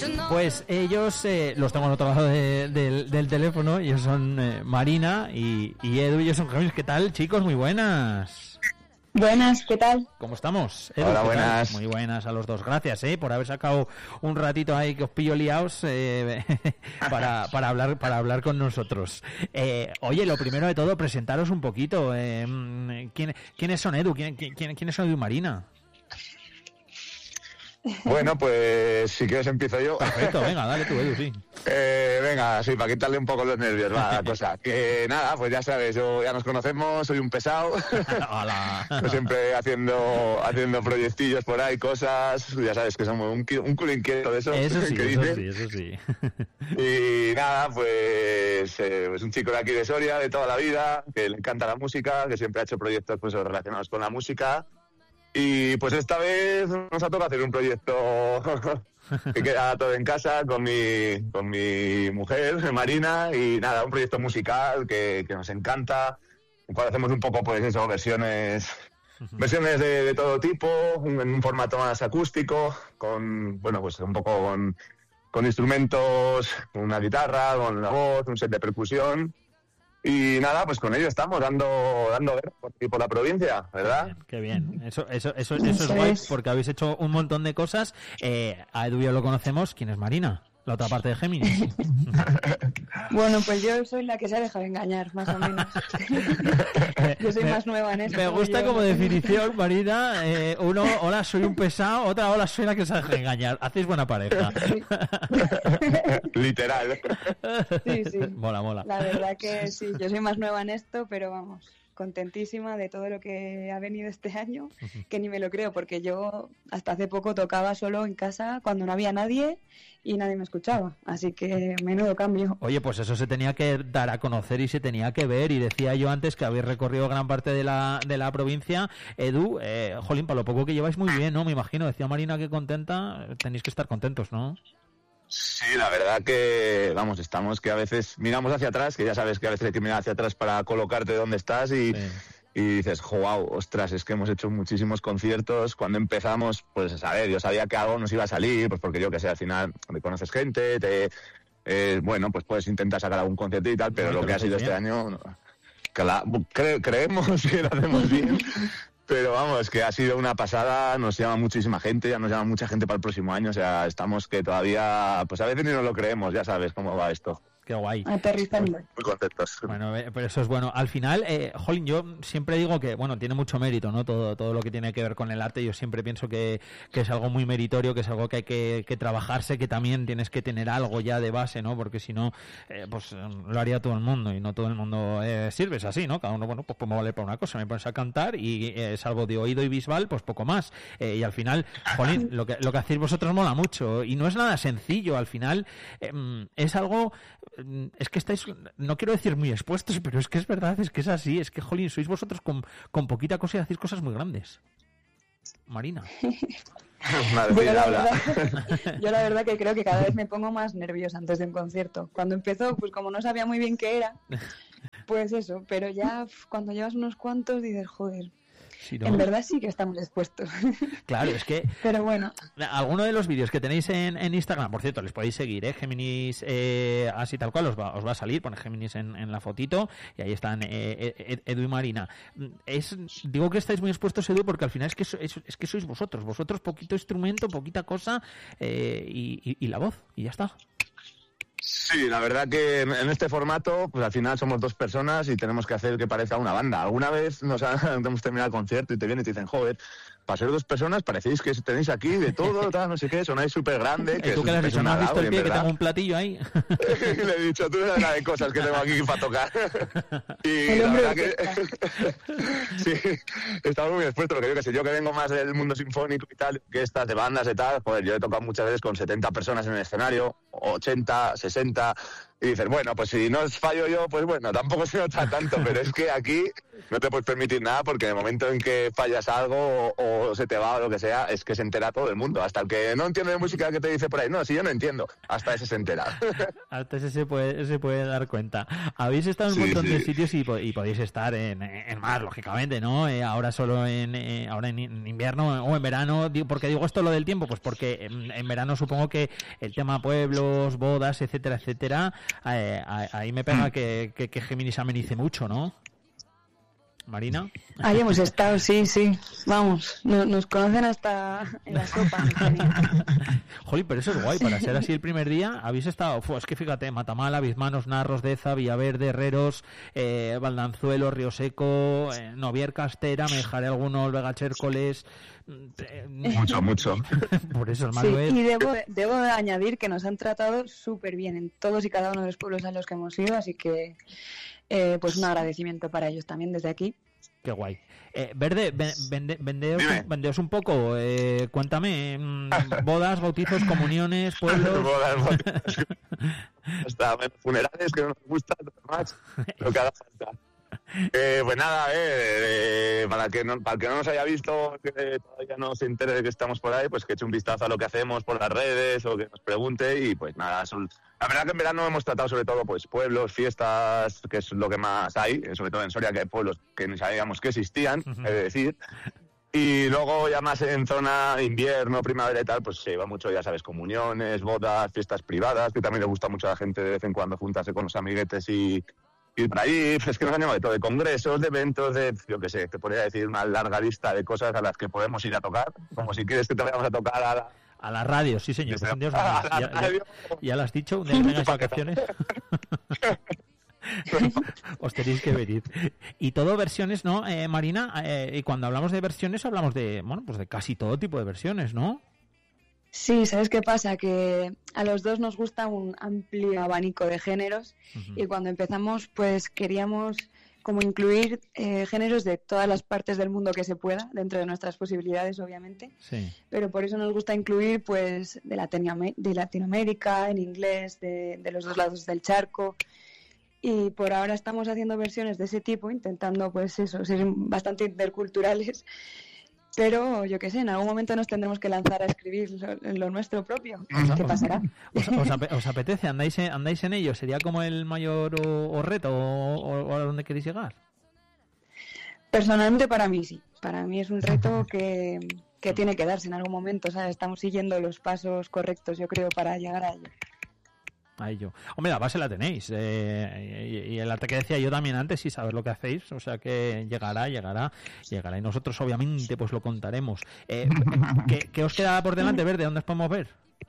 Pues ellos los tengo al otro lado del teléfono. Ellos son Marina y Edu. Ellos son Géminis. ¿Qué tal, chicos? Muy buenas. Buenas, ¿qué tal? ¿Cómo estamos? Edu, hola, buenas. Muy buenas a los dos. Gracias por haber sacado un ratito ahí que os pillo liados para hablar con nosotros. Oye, lo primero de todo, presentaros un poquito. ¿Quiénes son Edu? ¿Quiénes son Edu y Marina? Bueno, pues si quieres empiezo yo. Perfecto, venga, dale tú, Edu, sí. Venga, sí, para quitarle un poco los nervios, va, la cosa. Que nada, pues ya sabes, ya nos conocemos, soy un pesado. Hola. Yo siempre haciendo proyectillos por ahí, cosas, ya sabes que somos un culo inquieto de eso. Eso sí, eso sí. Y nada, pues un chico de aquí de Soria, de toda la vida, que le encanta la música, que siempre ha hecho proyectos pues relacionados con la música. Y pues esta vez nos ha tocado hacer un proyecto que queda todo en casa con mi mujer, Marina, y nada, un proyecto musical que nos encanta, en el cual hacemos un poco pues eso, versiones de todo tipo, en un formato más acústico, con bueno pues un poco con instrumentos, con una guitarra, con la voz, un set de percusión. Y nada, pues con ello estamos dando por la provincia, ¿verdad? Qué bien. Eso es guay, porque habéis hecho un montón de cosas. A Edu ya lo conocemos. ¿Quién es Marina? La otra parte de Géminis. Bueno, pues yo soy la que se ha dejado engañar, más o menos. Yo soy más nueva en esto. Me gusta como definición, Marina. Uno, hola, soy un pesado. Otra, hola, soy la que se ha dejado engañar. Hacéis buena pareja. Sí. Literal. Sí. Mola. La verdad que sí, yo soy más nueva en esto, pero vamos, contentísima de todo lo que ha venido este año, que ni me lo creo, porque yo hasta hace poco tocaba solo en casa cuando no había nadie y nadie me escuchaba, así que menudo cambio. Oye, pues eso se tenía que dar a conocer y se tenía que ver, y decía yo antes que habéis recorrido gran parte de la provincia. Edu, jolín, para lo poco que lleváis muy bien, ¿no? Me imagino, decía Marina que contenta, tenéis que estar contentos, ¿no? Sí, la verdad que, vamos, estamos que a veces miramos hacia atrás, que ya sabes que a veces hay que mirar hacia atrás para colocarte donde estás y dices, wow, ostras, es que hemos hecho muchísimos conciertos. Cuando empezamos, pues a ver, yo sabía que algo nos iba a salir, pues porque yo que sé, al final me conoces gente, bueno, pues puedes intentar sacar algún concierto y tal, pero lo que ha sido este año, creemos que lo hacemos bien. Pero vamos, que ha sido una pasada, nos llama muchísima gente, ya nos llama mucha gente para el próximo año, o sea, estamos que todavía, pues a veces ni nos lo creemos, ya sabes cómo va esto. Qué guay. Aterrizando. Muy contentos. Bueno, pero eso es bueno. Al final, jolín, yo siempre digo que, bueno, tiene mucho mérito, ¿no? Todo lo que tiene que ver con el arte. Yo siempre pienso que es algo muy meritorio, que es algo que hay que trabajarse, que también tienes que tener algo ya de base, ¿no? Porque si no, pues lo haría todo el mundo y no todo el mundo sirve, es así, ¿no? Cada uno, bueno, pues me vale para una cosa, me pones a cantar y es algo de oído y visual, pues poco más. Y al final, jolín, lo que hacéis vosotros mola mucho y no es nada sencillo. Al final, es algo... Es que estáis, no quiero decir muy expuestos, pero es que es verdad, es que es así, es que, jolín, sois vosotros con poquita cosa y hacéis cosas muy grandes. Marina. Yo la verdad que creo que cada vez me pongo más nerviosa antes de un concierto. Cuando empezó, pues como no sabía muy bien qué era, pues eso, pero ya cuando llevas unos cuantos dices, joder, si no... En verdad sí que estamos expuestos. Claro, es que... Pero bueno. Alguno de los vídeos que tenéis en Instagram, por cierto, les podéis seguir, Géminis, así tal cual, os va a salir, pone Géminis en la fotito, y ahí están Edu y Marina. Digo que estáis muy expuestos, Edu, porque al final es que sois vosotros poquito instrumento, poquita cosa, y la voz, y ya está. Sí, la verdad que en este formato, pues al final somos dos personas y tenemos que hacer que parezca una banda. Alguna vez hemos terminado el concierto y te vienen y te dicen, joder, para ser dos personas parecéis que tenéis aquí de todo, tal, no sé qué, sonáis súper grande. ¿Y tú qué le has dicho? ¿No has visto el pie que tengo un platillo ahí? Le he dicho, tú eres la de cosas que tengo aquí para tocar. Y la verdad que sí, estamos muy expuestos, porque yo que vengo más del mundo sinfónico y tal, que estas de bandas y tal, joder, yo he tocado muchas veces con 70 personas en el escenario, 80, 60, y dices, bueno, pues si no os fallo yo, pues bueno, tampoco se nota tanto, pero es que aquí no te puedes permitir nada, porque en el momento en que fallas algo o o se te va o lo que sea, es que se entera todo el mundo. Hasta el que no entiende de música que te dice por ahí, no, si yo no entiendo, hasta ese se entera. Hasta ese se puede dar cuenta. Habéis estado en un montón de sitios y podéis estar en más, lógicamente, ¿no? Ahora solo ahora en invierno o en verano. ¿Por qué digo esto lo del tiempo? Pues porque en verano supongo que el tema pueblos, bodas, etcétera, etcétera, ahí me pega que Géminis amenice mucho, ¿no? Marina. Ahí hemos estado, sí. Vamos, nos conocen hasta en la sopa. Jolín, pero eso es guay, para ser así el primer día, habéis estado, es que fíjate, Matamala, Bizmanos, Narros, Deza, Villaverde, Herreros, Valdanzuelo, Río Seco, Novier, Castera, me dejaré algunos, Vega Chércoles. Mucho. Por eso, hermano. Sí, y debo de añadir que nos han tratado súper bien en todos y cada uno de los pueblos a los que hemos ido, así que pues un agradecimiento para ellos también desde aquí. Qué guay. Verde, vendeos un poco. Cuéntame, bodas, bautizos, comuniones, pueblos. Bodas, hasta funerales que no nos gustan, más lo que haga falta. Pues nada, para el que no nos haya visto, que todavía no se entere de que estamos por ahí, pues que eche un vistazo a lo que hacemos por las redes o que nos pregunte y pues nada, la verdad que en verano hemos tratado sobre todo pues pueblos, fiestas, que es lo que más hay, sobre todo en Soria, que hay pueblos que ni sabíamos que existían, he de decir. Y luego ya más en zona invierno, primavera y tal, pues se va mucho, ya sabes, comuniones, bodas, fiestas privadas, que también le gusta mucho a la gente de vez en cuando juntarse con los amiguetes y por ahí, es que nos han llamado de todo, de congresos, de eventos, de, yo qué sé, te podría decir una larga lista de cosas a las que podemos ir a tocar, como si quieres que te vayamos a tocar a la radio, sí señor. Pues, Dios, ya lo has dicho, un día que tengáis vacaciones. Os tenéis que venir. Y todo versiones, ¿no, Marina? Y cuando hablamos de versiones hablamos de, bueno, pues de casi todo tipo de versiones, ¿no? Sí, ¿sabes qué pasa? Que a los dos nos gusta un amplio abanico de géneros y cuando empezamos pues queríamos como incluir géneros de todas las partes del mundo que se pueda, dentro de nuestras posibilidades obviamente, pero por eso nos gusta incluir pues de Latinoamérica, en inglés, de los dos lados del charco. Y por ahora estamos haciendo versiones de ese tipo, intentando pues eso, ser bastante interculturales. Pero, yo qué sé, en algún momento nos tendremos que lanzar a escribir lo nuestro propio. ¿Qué pasará? ¿Os apetece? ¿Andáis en ello? ¿Sería como el mayor reto o a dónde queréis llegar? Personalmente para mí sí. Para mí es un reto que tiene que darse en algún momento. ¿Sabes? Estamos siguiendo los pasos correctos, yo creo, para llegar a ello. A ello. Hombre, la base la tenéis. Y el arte que decía yo también antes, sí sabes lo que hacéis, o sea que llegará y nosotros obviamente pues lo contaremos. ¿Qué os queda por delante, Verde? ¿Dónde os podemos ver?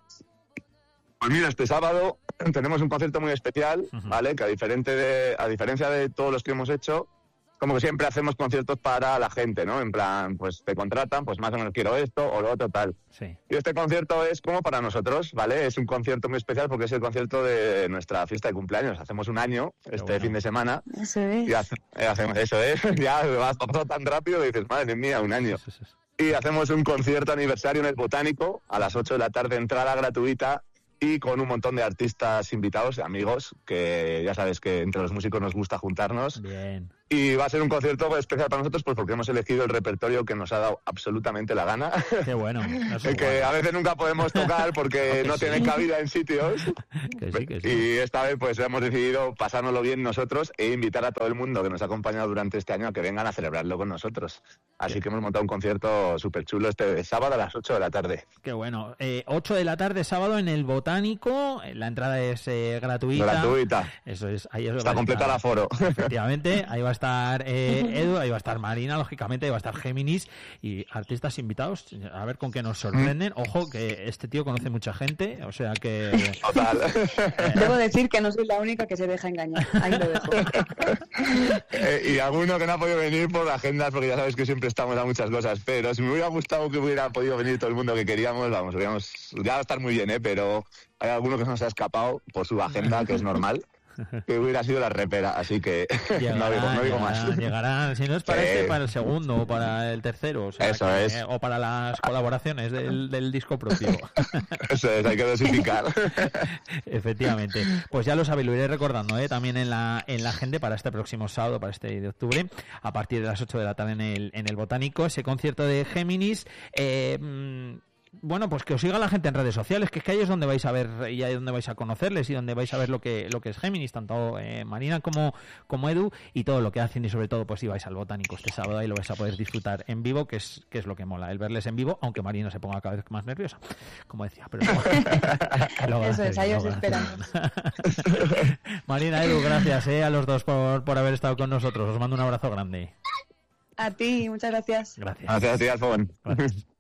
Pues mira, este sábado tenemos un concierto muy especial, ¿vale? Que a diferencia de todos los que hemos hecho, como que siempre hacemos conciertos para la gente, ¿no? En plan, pues te contratan, pues más o menos quiero esto o lo otro, tal. Sí. Y este concierto es como para nosotros, ¿vale? Es un concierto muy especial porque es el concierto de nuestra fiesta de cumpleaños. Hacemos un año fin de semana. Eso es. Y hacemos eso, ¿eh? Ya vas todo tan rápido que dices, madre mía, un año. Sí. Y hacemos un concierto aniversario en el Botánico a las 8 de la tarde, entrada gratuita. Y con un montón de artistas invitados, amigos, que ya sabes que entre los músicos nos gusta juntarnos. Bien. Y va a ser un concierto especial para nosotros pues porque hemos elegido el repertorio que nos ha dado absolutamente la gana. Qué bueno. Que a veces nunca podemos tocar porque no tienen cabida en sitios. Que sí. Y esta vez pues hemos decidido pasárnoslo bien nosotros e invitar a todo el mundo que nos ha acompañado durante este año a que vengan a celebrarlo con nosotros. Así que hemos montado un concierto súper chulo este sábado a las 8 de la tarde. Qué bueno. 8 de la tarde sábado en el Botánico. La entrada es gratuita. Gratuita. Eso es. Ahí está completo el aforo. Efectivamente. Ahí va a estar Edu, ahí va a estar Marina, lógicamente, ahí va a estar Géminis y artistas invitados, a ver con qué nos sorprenden. Ojo, que este tío conoce mucha gente, o sea que... Total. Debo decir que no soy la única que se deja engañar, ahí lo dejo. Y alguno que no ha podido venir por agendas, porque ya sabes que siempre estamos a muchas cosas, pero si me hubiera gustado que hubiera podido venir todo el mundo que queríamos, ya va a estar muy bien, pero hay alguno que nos ha escapado por su agenda, que es normal. que hubiera sido la repera, así que no digo más. Llegarán, si no es para para el segundo o para el tercero, o sea, eso es. O para las colaboraciones del disco propio. Eso es, hay que dosificar. Efectivamente. Pues ya lo sabéis, lo iré recordando también en la agenda para este próximo sábado, para este de octubre, a partir de las 8 de la tarde en el Botánico, ese concierto de Géminis. Bueno, pues que os siga la gente en redes sociales, que es que ahí es donde vais a ver y ahí es donde vais a conocerles y donde vais a ver lo que es Géminis, tanto Marina como Edu, y todo lo que hacen, y sobre todo pues si vais al Botánico este sábado, ahí lo vais a poder disfrutar en vivo, que es lo que mola, el verles en vivo, aunque Marina se ponga cada vez más nerviosa, como decía, pero eso es, ahí os esperamos. Marina, Edu, gracias a los dos por haber estado con nosotros, os mando un abrazo grande. A ti, muchas gracias. Gracias. Gracias a ti, Alfón. Gracias.